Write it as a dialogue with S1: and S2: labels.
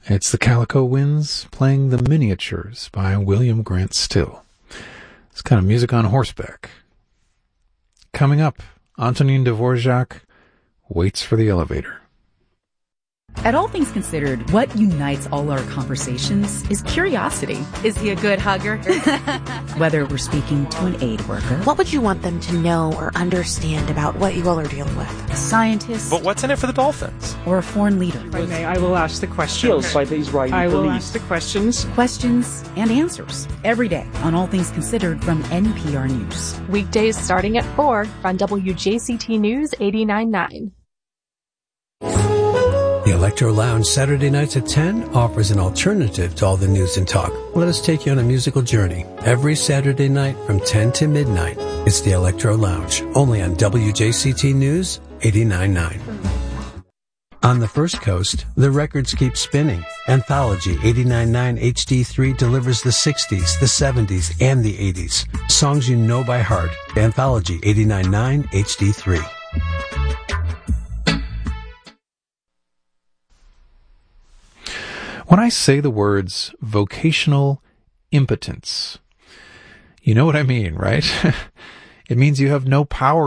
S1: It's the Calico Winds playing The Miniatures by William Grant Still. It's kind of music on horseback. Coming up, Antonin Dvorak waits for the elevator.
S2: At All Things Considered, what unites all our conversations is curiosity.
S3: Is he a good hugger?
S2: Whether we're speaking to an aid worker,
S4: what would you want them to know or understand about what you all are dealing with?
S2: A scientist,
S5: but what's in it for the dolphins?
S2: Or a foreign leader.
S6: If I may, I will ask the questions.
S7: By the Israeli
S6: I will
S7: police.
S6: ask the questions.
S2: Questions and answers every day on All Things Considered from NPR News.
S3: Weekdays starting at 4 on WJCT News 89.9.
S8: The Electro Lounge Saturday nights at 10 offers an alternative to all the news and talk. Let us take you on a musical journey. Every Saturday night from 10 to midnight, it's the Electro Lounge, only on WJCT News 89.9. On the First Coast, the records keep spinning. Anthology 89.9 HD3 delivers the 60s, the 70s, and the 80s. Songs you know by heart. Anthology 89.9 HD3.
S1: When I say the words vocational impotence, you know what I mean, right? It means you have no power